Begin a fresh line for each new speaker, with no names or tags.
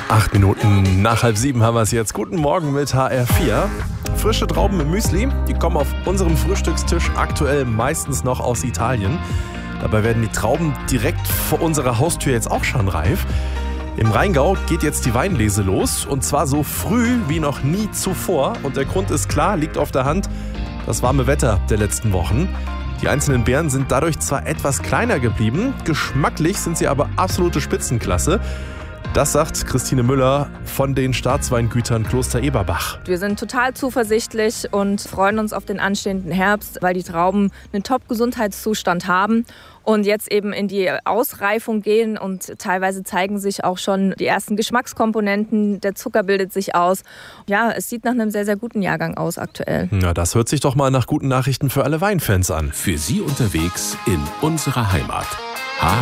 8 Minuten nach 6:30 haben wir es jetzt. Guten Morgen mit HR4. Frische Trauben im Müsli, die kommen auf unserem Frühstückstisch aktuell meistens noch aus Italien. Dabei werden die Trauben direkt vor unserer Haustür jetzt auch schon reif. Im Rheingau geht jetzt die Weinlese los und zwar so früh wie noch nie zuvor. Und der Grund ist klar, liegt auf der Hand, das warme Wetter der letzten Wochen. Die einzelnen Beeren sind dadurch zwar etwas kleiner geblieben, geschmacklich sind sie aber absolute Spitzenklasse. Das sagt Christine Müller von den Staatsweingütern Kloster Eberbach.
Wir sind total zuversichtlich und freuen uns auf den anstehenden Herbst, weil die Trauben einen Top-Gesundheitszustand haben und jetzt eben in die Ausreifung gehen und teilweise zeigen sich auch schon die ersten Geschmackskomponenten, der Zucker bildet sich aus. Ja, es sieht nach einem sehr, sehr guten Jahrgang aus aktuell.
Na, das hört sich doch mal nach guten Nachrichten für alle Weinfans an.
Für Sie unterwegs in unserer Heimat.